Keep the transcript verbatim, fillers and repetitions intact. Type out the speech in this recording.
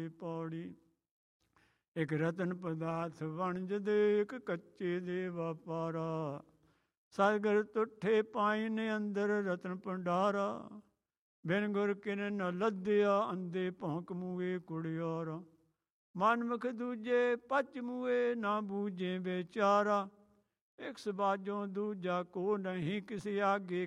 ਪੌੜੀ। ਇੱਕ ਰਤਨ ਪਦਾਰਥ ਵਣਜ ਦੇ, ਇੱਕ ਕੱਚੇ ਦੇ ਵਪਾਰਾ। ਸਤਿਗੁਰ ਤੁਠੇ ਪਾਈਨ ਅੰਦਰ ਰਤਨ ਭੰਡਾਰਾ। ਬਿਨ ਗੁਰ ਕਿਨ ਨ ਲੱਦਿਆ, ਅੰਧੇ ਭੌਂਕ ਮੂਏ ਕੁੜਿਆਰਾ। ਮਨਮੁਖ ਦੂਜੇ ਪਚ ਮੂਏ, ਨਾ ਬੂਝੇ ਬੇਚਾਰਾ। ਇੱਕ ਸਬਾਜੋਂ ਦੂਜਾ ਕੋ ਨਹੀਂ, ਕਿਸ ਆਗੇ